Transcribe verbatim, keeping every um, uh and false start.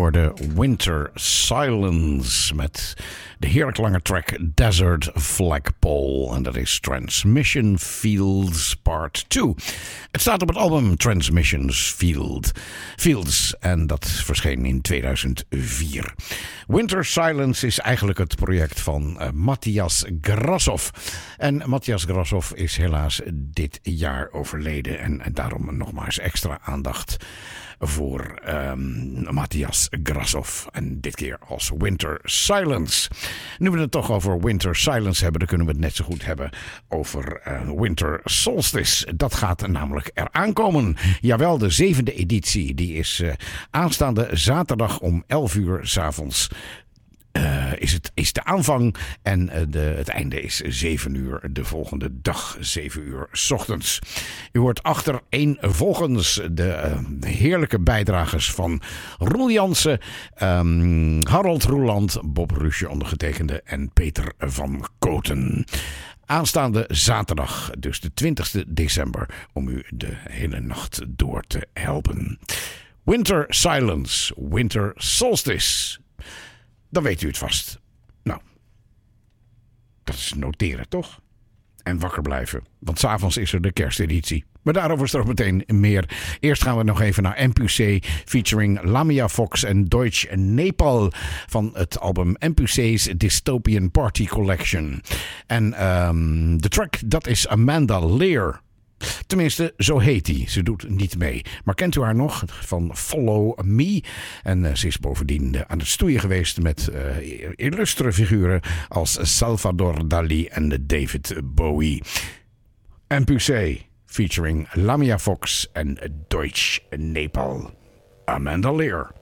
hoorde Winter Silence met de heerlijk lange track Desert Flagpole. En dat is Transmission Fields Part twee. Het staat op het album Transmissions Field. Fields en dat verscheen in tweeduizend vier. Winter Silence is eigenlijk het project van uh, Matthias Grassov. En Matthias Grassov is helaas dit jaar overleden. En, en daarom nogmaals extra aandacht voor um, Matthias Grassov. En dit keer als Winter Silence. Nu we het toch over Winter Silence hebben, dan kunnen we het net zo goed hebben over uh, Winter Solstice. Dat gaat namelijk eraan komen. Jawel, de zevende editie. Die is uh, aanstaande zaterdag om elf uur 's avonds. Uh, is, het, is de aanvang en uh, de, het einde is zeven uur de volgende dag, zeven uur 's ochtends. U hoort achtereenvolgens de uh, heerlijke bijdragers van Roel Jansen, um, Harold Roeland, Bob Rusje ondergetekende en Peter van Koten. Aanstaande zaterdag, dus de twintigste december, om u de hele nacht door te helpen. Winter Silence, Winter Solstice. Dan weet u het vast. Nou, dat is noteren, toch? En wakker blijven, want 's avonds is er de kersteditie. Maar daarover straks meteen meer. Eerst gaan we nog even naar M P C featuring Lamia Fox en Deutsch Nepal van het album M P C's Dystopian Party Collection. En um, de track, dat is Amanda Lear. Tenminste, zo heet hij. Ze doet niet mee. Maar kent u haar nog? Van Follow Me. En uh, ze is bovendien uh, aan het stoeien geweest met uh, illustere figuren als Salvador Dali en David Bowie. M P C featuring Lamia Fox en Deutsch Nepal. Amanda Lear.